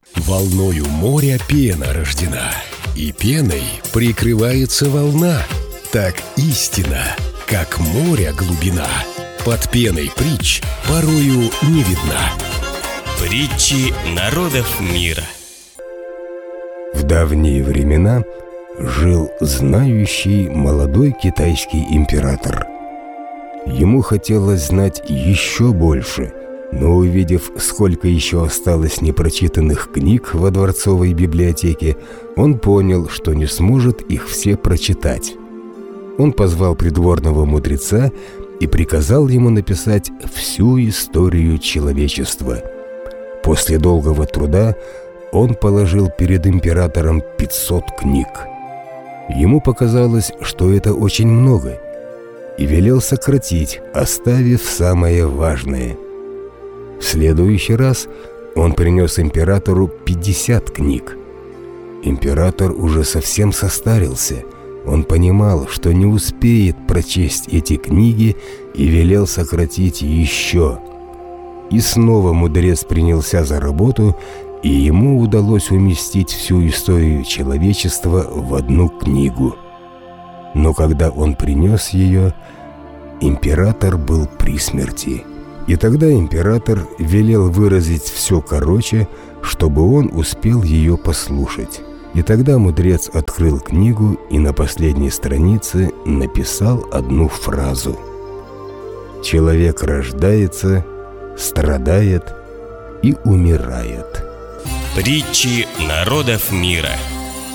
Волною моря пена рождена, и пеной прикрывается волна. Так истина, как моря глубина, под пеной притч порою не видна. Притчи народов мира. В давние времена жил знающий молодой китайский император. Ему хотелось знать еще больше, но увидев, сколько еще осталось непрочитанных книг во дворцовой библиотеке, он понял, что не сможет их все прочитать. Он позвал придворного мудреца и приказал ему написать всю историю человечества. После долгого труда он положил перед императором 500 книг. Ему показалось, что это очень много, и велел сократить, оставив самое важное. В следующий раз он принес императору 50 книг. Император уже совсем состарился. Он понимал, что не успеет прочесть эти книги, и велел сократить еще. И снова мудрец принялся за работу, и ему удалось уместить всю историю человечества в одну книгу. Но когда он принес ее, император был при смерти. И тогда император велел выразить все короче, чтобы он успел ее послушать. И тогда мудрец открыл книгу и на последней странице написал одну фразу: «Человек рождается, страдает и умирает». Притчи народов мира.